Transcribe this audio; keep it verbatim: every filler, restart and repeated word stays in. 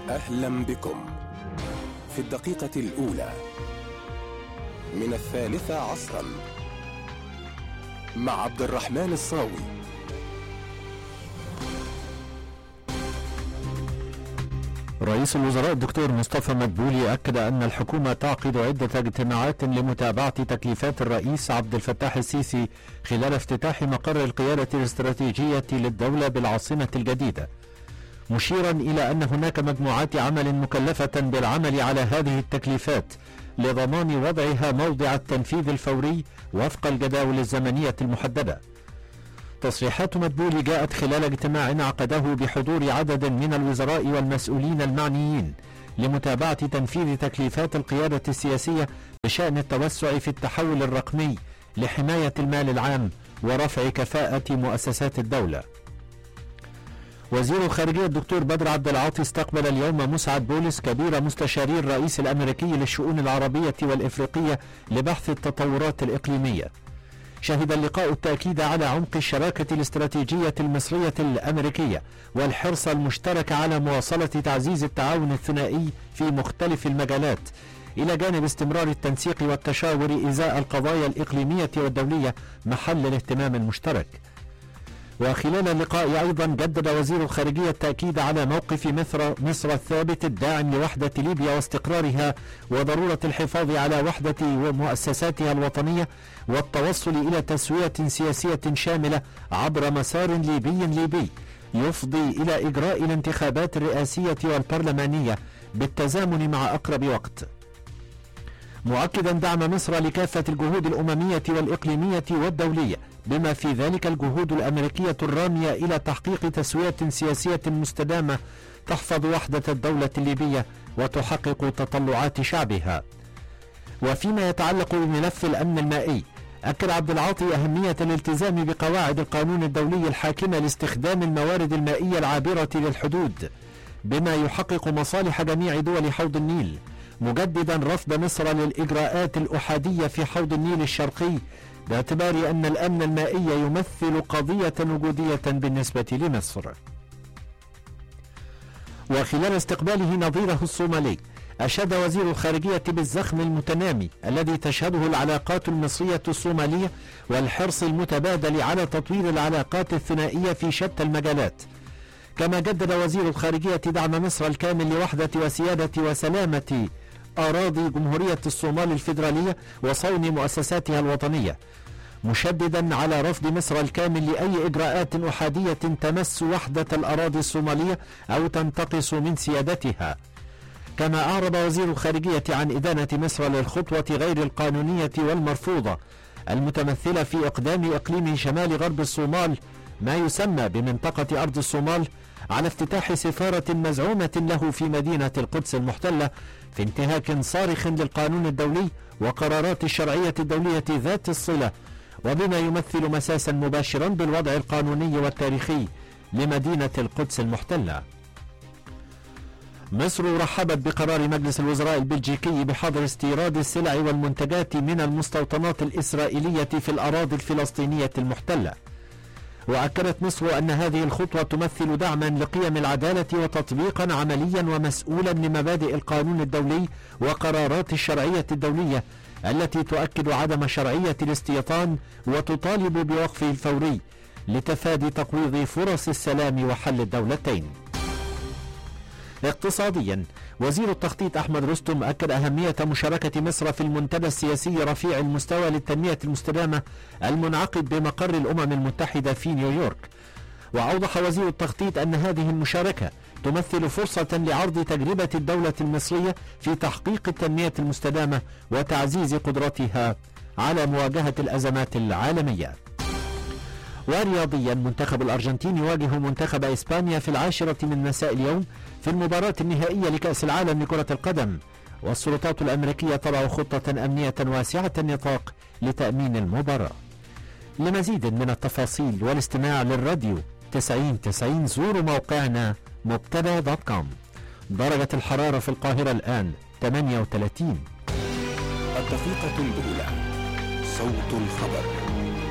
أهلا بكم في الدقيقة الأولى من الثالثة عصرا مع عبد الرحمن الصاوي. رئيس الوزراء الدكتور مصطفى مدبولي أكد أن الحكومة تعقد عدة اجتماعات لمتابعة تكليفات الرئيس عبد الفتاح السيسي خلال افتتاح مقر القيادة الاستراتيجية للدولة بالعاصمة الجديدة، مشيرا إلى أن هناك مجموعات عمل مكلفة بالعمل على هذه التكليفات لضمان وضعها موضع التنفيذ الفوري وفق الجداول الزمنية المحددة. تصريحات مدبولي جاءت خلال اجتماع عقده بحضور عدد من الوزراء والمسؤولين المعنيين لمتابعة تنفيذ تكليفات القيادة السياسية بشأن التوسع في التحول الرقمي لحماية المال العام ورفع كفاءة مؤسسات الدولة. وزير الخارجية الدكتور بدر عبد العاطي استقبل اليوم مسعد بولس كبير مستشاري الرئيس الأمريكي للشؤون العربية والإفريقية لبحث التطورات الإقليمية. شهد اللقاء التأكيد على عمق الشراكة الاستراتيجية المصرية الأمريكية والحرص المشترك على مواصلة تعزيز التعاون الثنائي في مختلف المجالات، إلى جانب استمرار التنسيق والتشاور إزاء القضايا الإقليمية والدولية محل الاهتمام المشترك. وخلال اللقاء أيضا جدد وزير الخارجية التأكيد على موقف مصر, مصر الثابت الداعم لوحدة ليبيا واستقرارها وضرورة الحفاظ على وحدة ومؤسساتها الوطنية والتوصل إلى تسوية سياسية شاملة عبر مسار ليبي ليبي يفضي إلى إجراء الانتخابات الرئاسية والبرلمانية بالتزامن مع أقرب وقت، مؤكدا دعم مصر لكافة الجهود الأممية والإقليمية والدولية بما في ذلك الجهود الأمريكية الرامية إلى تحقيق تسوية سياسية مستدامة تحفظ وحدة الدولة الليبية وتحقق تطلعات شعبها. وفيما يتعلق بملف الأمن المائي، أكد عبد العاطي أهمية الالتزام بقواعد القانون الدولي الحاكمة لاستخدام الموارد المائية العابرة للحدود بما يحقق مصالح جميع دول حوض النيل، مجددا رفض مصر للإجراءات الأحادية في حوض النيل الشرقي باعتبار أن الأمن المائي يمثل قضية وجودية بالنسبة لمصر. وخلال استقباله نظيره الصومالي، أشاد وزير الخارجية بالزخم المتنامي الذي تشهده العلاقات المصرية الصومالية والحرص المتبادل على تطوير العلاقات الثنائية في شتى المجالات. كما جدد وزير الخارجية دعم مصر الكامل لوحدة وسيادة وسلامة أراضي جمهورية الصومال الفيدرالية وصون مؤسساتها الوطنية، مشددا على رفض مصر الكامل لأي إجراءات أحادية تمس وحدة الأراضي الصومالية أو تنتقص من سيادتها. كما أعرب وزير الخارجية عن إدانة مصر للخطوة غير القانونية والمرفوضة المتمثلة في إقدام إقليم شمال غرب الصومال ما يسمى بمنطقة أرض الصومال على افتتاح سفارة مزعومة له في مدينة القدس المحتلة في انتهاك صارخ للقانون الدولي وقرارات الشرعية الدولية ذات الصلة، وبما يمثل مساسا مباشرا بالوضع القانوني والتاريخي لمدينة القدس المحتلة. مصر رحبت بقرار مجلس الوزراء البلجيكي بحظر استيراد السلع والمنتجات من المستوطنات الإسرائيلية في الأراضي الفلسطينية المحتلة. وأكدت مصر أن هذه الخطوة تمثل دعما لقيم العدالة وتطبيقا عمليا ومسؤولا لمبادئ القانون الدولي وقرارات الشرعية الدولية التي تؤكد عدم شرعية الاستيطان وتطالب بوقفه الفوري لتفادي تقويض فرص السلام وحل الدولتين. اقتصاديا، وزير التخطيط أحمد رستم أكد أهمية مشاركة مصر في المنتدى السياسي رفيع المستوى للتنمية المستدامة المنعقد بمقر الأمم المتحدة في نيويورك. وأوضح وزير التخطيط أن هذه المشاركة تمثل فرصة لعرض تجربة الدولة المصرية في تحقيق التنمية المستدامة وتعزيز قدرتها على مواجهة الأزمات العالمية. ورياضيا، منتخب الأرجنتين يواجه منتخب إسبانيا في العاشرة من مساء اليوم في المباراة النهائية لكأس العالم لكرة القدم، والسلطات الأمريكية تضع خطة أمنية واسعة النطاق لتأمين المباراة. لمزيد من التفاصيل والاستماع للراديو تسعين تسعين زوروا موقعنا مبتدا دوت كوم. درجة الحرارة في القاهرة الآن ثمانية وثلاثين. الدقيقة الأولى، صوت الخبر.